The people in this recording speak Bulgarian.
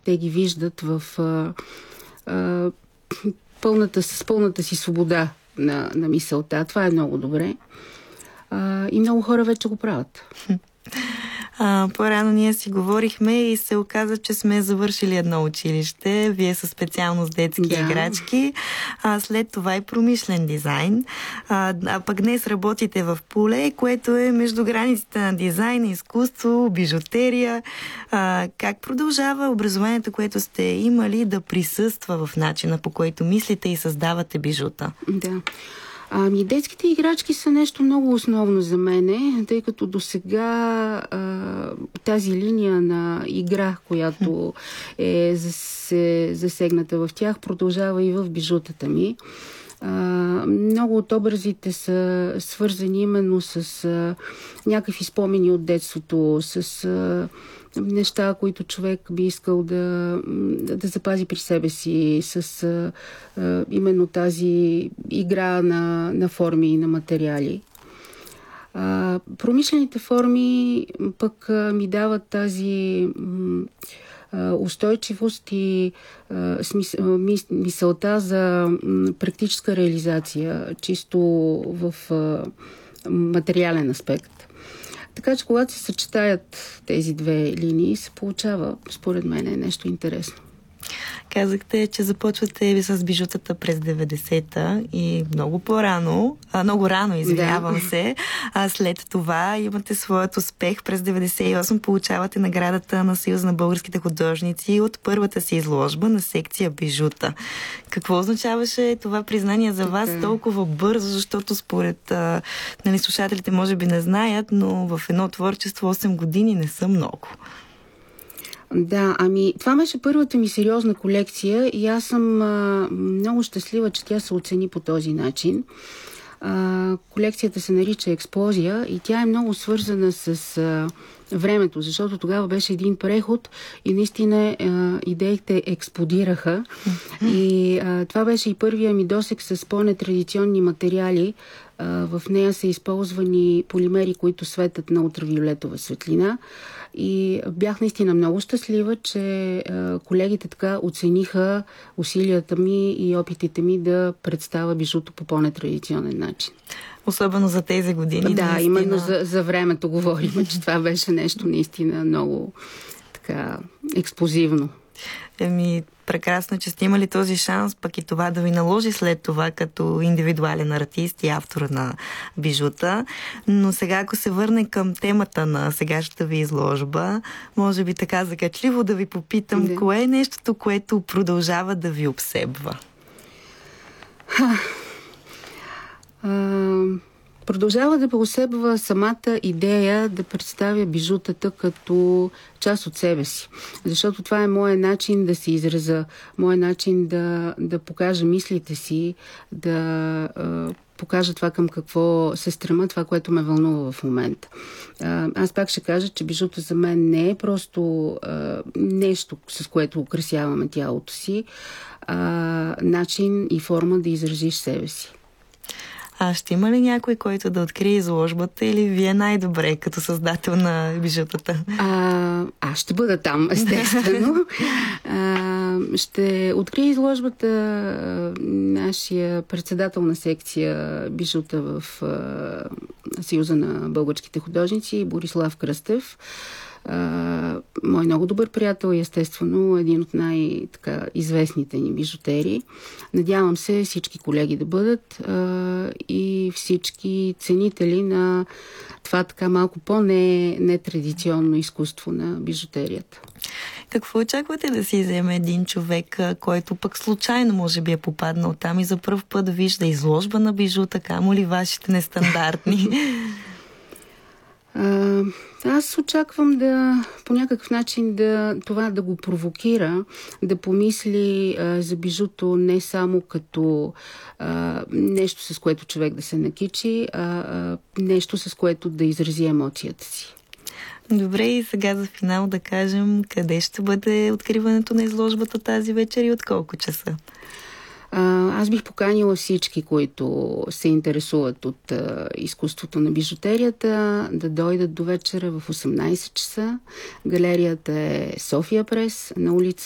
те ги виждат в пълната си свобода на мисълта. Това е много добре. И много хора вече го правят. По-рано ние си говорихме и се оказа, че сме завършили едно училище. Вие със специалност детски играчки. След това и промишлен дизайн. Пък днес работите в поле, което е между границите на дизайн, изкуство, бижутерия. Как продължава образованието, което сте имали, да присъства в начина, по който мислите и създавате бижута? Да. Детските играчки са нещо много основно за мене, тъй като досега тази линия на игра, която е засегната в тях, продължава и в бижутата ми. Много от образите са свързани именно с някакви спомени от детството, с неща, които човек би искал да запази при себе си, с именно тази игра на форми и на материали. Промишлените форми пък ми дават тази устойчивост и мисълта за практическа реализация, чисто в материален аспект. Така че, когато се съчетаят тези две линии, се получава, според мен, нещо интересно. Казахте, че започвате с бижутата през 90-та и много по-рано, много рано, извинявам се. След това имате своят успех. През 98 получавате наградата на Съюза на българските художници от първата си изложба на секция бижута. Какво означаваше това признание за вас толкова бързо, защото според слушателите може би не знаят, но в едно творчество 8 години не са много. Да, това беше първата ми сериозна колекция и аз съм много щастлива, че тя се оцени по този начин. Колекцията се нарича Експлозия и тя е много свързана с времето, защото тогава беше един преход и наистина идеите експлодираха. И това беше и първия ми досег с по-нетрадиционни материали. В нея са използвани полимери, които светят на ултравиолетова светлина. И бях наистина много щастлива, че колегите така оцениха усилията ми и опитите ми да представя бижуто по по-нетрадиционен начин. Особено за тези години. Да, наистина. Именно за времето говорим, че това беше нещо наистина много така експлозивно. Прекрасно, че сте имали този шанс, пък и това да ви наложи след това като индивидуален артист и автор на бижута. Но сега, ако се върне към темата на сегашната ви изложба, може би така закачливо да ви попитам, кое е нещото, което продължава да ви обсебва? Продължава да преосебва самата идея да представя бижутата като част от себе си. Защото това е моят начин да се израза, моят начин да покажа мислите си, да покажа това към какво се стрема, това, което ме вълнува в момента. Аз пак ще кажа, че бижута за мен не е просто нещо, с което украсяваме тялото си, начин и форма да изразиш себе си. Ще има ли някой, който да открие изложбата или вие най-добре като създател на бижутата? Аз ще бъда там, естествено. Ще открие изложбата нашия председател на секция бижута в Съюза на българските художници Борислав Кръстев. Мой много добър приятел и естествено един от най-известните ни бижутери. Надявам се всички колеги да бъдат и всички ценители на това така малко по-нетрадиционно изкуство на бижутерията. Какво очаквате да си вземе един човек, който пък случайно може би е попаднал там и за пръв път вижда изложба на бижута, камо ли вашите нестандартни? Аз очаквам по някакъв начин това да го провокира, да помисли за бижуто не само като нещо, с което човек да се накичи, а нещо, с което да изрази емоцията си. Добре, и сега за финал да кажем къде ще бъде откриването на изложбата тази вечер и от колко часа? Аз бих поканила всички, които се интересуват от изкуството на бижутерията, да дойдат до вечера в 18 часа. Галерията е София Прес на улица